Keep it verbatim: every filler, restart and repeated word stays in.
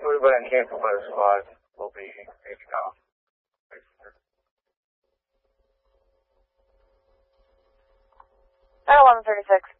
Everybody in Tampa Bay squad will be taken off. eleven thirty-six.